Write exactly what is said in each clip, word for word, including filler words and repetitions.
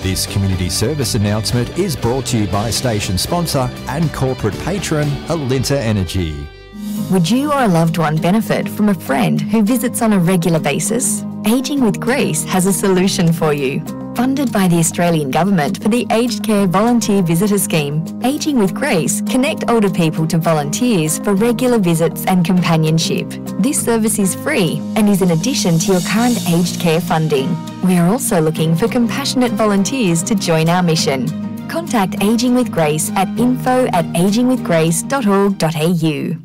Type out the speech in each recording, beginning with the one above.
This community service announcement is brought to you by station sponsor and corporate patron Alinta Energy. Would you or a loved one benefit from a friend who visits on a regular basis? Ageing with Grace has a solution for you. Funded by the Australian Government for the Aged Care Volunteer Visitor Scheme, Ageing with Grace connect older people to volunteers for regular visits and companionship. This service is free and is in addition to your current aged care funding. We are also looking for compassionate volunteers to join our mission. Contact Ageing with Grace at info at aging with grace dot org dot a u.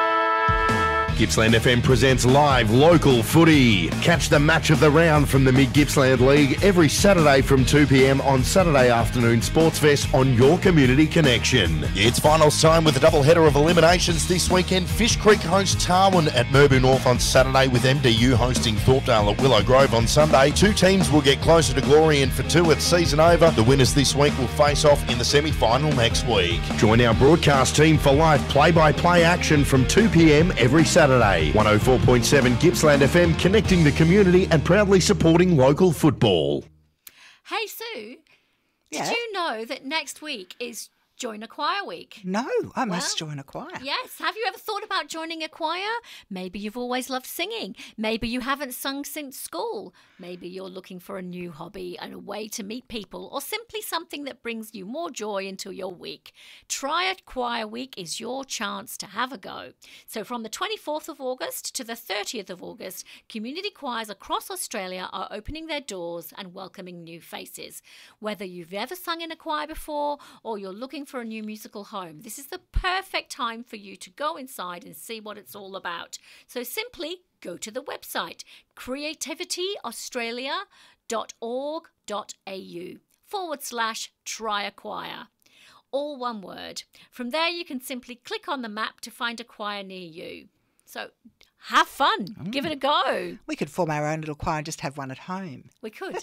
Gippsland F M presents live local footy. Catch the match of the round from the Mid-Gippsland League every Saturday from two p m on Saturday afternoon Sports Fest on your Community Connection. It's finals time with a double header of eliminations this weekend. Fish Creek hosts Tarwin at Merbu North on Saturday, with M D U hosting Thorpedale at Willow Grove on Sunday. Two teams will get closer to glory, and for two it's season over. The winners this week will face off in the semi-final next week. Join our broadcast team for live play-by-play action from two p m every Saturday. one oh four point seven Gippsland F M, connecting the community and proudly supporting local football. Hey Sue, Yeah? did you know that next week is Join a Choir Week? No, I must Well, join a choir. Yes. Have you ever thought about joining a choir? Maybe you've always loved singing. Maybe you haven't sung since school. Maybe you're looking for a new hobby and a way to meet people, or simply something that brings you more joy into your week. Try a Choir Week is your chance to have a go. So from the twenty-fourth of August to the thirtieth of August, community choirs across Australia are opening their doors and welcoming new faces. Whether you've ever sung in a choir before or you're looking for a new musical home, this is the perfect time for you to go inside and see what it's all about. So simply go to the website creativity australia dot org dot a u forward slash try a choir. All one word. From there you can simply click on the map to find a choir near you. So have fun. Mm. Give it a go. We could form our own little choir and just have one at home. We could.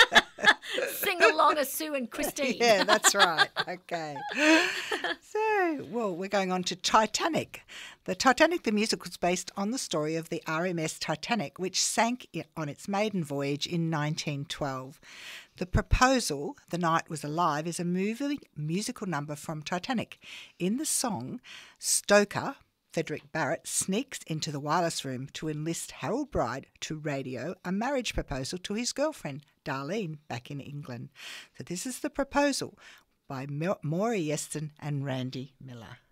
Sing along as Sue and Christine. Yeah, that's right. Okay. So, well, we're going on to Titanic. The Titanic, the musical, is based on the story of the R M S Titanic, which sank on its maiden voyage in nineteen twelve. The Proposal, The Night Was Alive, is a movie musical number from Titanic. In the song, Stoker, Frederick Barrett, sneaks into the wireless room to enlist Harold Bride to radio a marriage proposal to his girlfriend, Darlene, back in England. So this is The Proposal by Maury Yeston and Randy Miller.